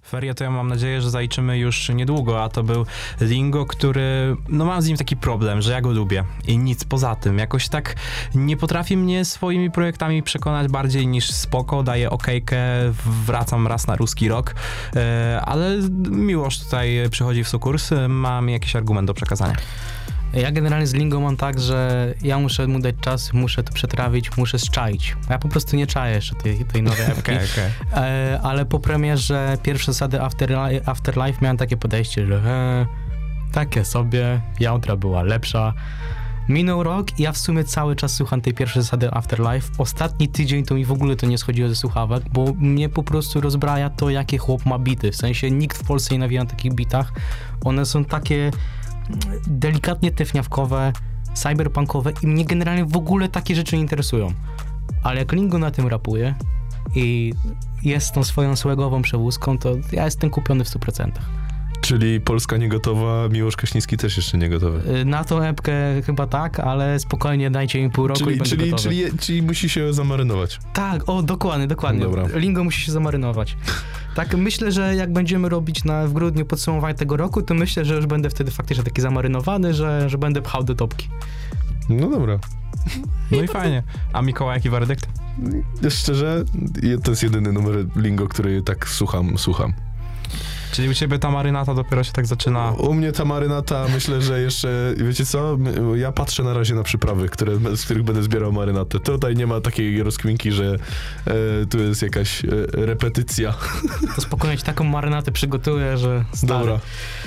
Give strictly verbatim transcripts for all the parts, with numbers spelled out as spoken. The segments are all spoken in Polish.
ferie, to ja mam nadzieję, że zaliczymy już niedługo, a to był Lingo, który, no mam z nim taki problem, że ja go lubię i nic poza tym. Jakoś tak nie potrafi mnie swoimi projektami przekonać bardziej niż spoko, daję okejkę, wracam raz na ruski rok, e, ale Miłosz tutaj przychodzi w sukurs, ma mi jakiś argument do przekazania. Ja generalnie z Lingo mam tak, że ja muszę mu dać czas, muszę to przetrawić, muszę zczaić. Ja po prostu nie czaję jeszcze tej, tej nowej epki. Okay, okay. E, ale po premierze pierwsze zasady Afterlife, Afterlife miałem takie podejście, że e, takie sobie, Jądra była lepsza. Minął rok i ja w sumie cały czas słucham tej pierwszej zasady Afterlife. Ostatni tydzień to mi w ogóle to nie schodziło ze słuchawek, bo mnie po prostu rozbraja to, jakie chłop ma bity. W sensie nikt w Polsce nie nawija na takich bitach. One są takie delikatnie tefniawkowe, cyberpunkowe i mnie generalnie w ogóle takie rzeczy nie interesują. Ale jak Lingo na tym rapuje i jest tą swoją swagową przewózką, to ja jestem kupiony w stu procentach. Czyli Polska nie gotowa, Miłosz Kraśnicki też jeszcze nie gotowy. Na tą epkę chyba tak, ale spokojnie dajcie mi pół roku czyli, i będę czyli, gotowy. czyli, czyli musi się zamarynować. Tak, o dokładnie, dokładnie. Dobra. Lingo musi się zamarynować. Tak, myślę, że jak będziemy robić na, w grudniu podsumowanie tego roku, to myślę, że już będę wtedy faktycznie taki zamarynowany, że, że będę pchał do topki. No dobra. No i fajnie. A Mikołaj, jaki werdykt? Szczerze, to jest jedyny numer Lingo, który tak słucham, słucham. Czyli u ciebie ta marynata dopiero się tak zaczyna... U mnie ta marynata, myślę, że jeszcze, wiecie co, ja patrzę na razie na przyprawy, które, z których będę zbierał marynatę. Tutaj nie ma takiej rozkminki, że e, tu jest jakaś e, repetycja. To spokojnie ci taką marynatę przygotuję, że... Stary. Dobra.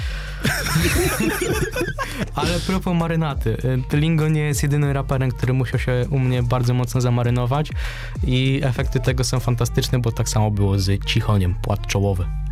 Ale propos marynaty, Lingo nie jest jedynym raperem, który musiał się u mnie bardzo mocno zamarynować i efekty tego są fantastyczne, bo tak samo było z Cichoniem, Płat czołowy.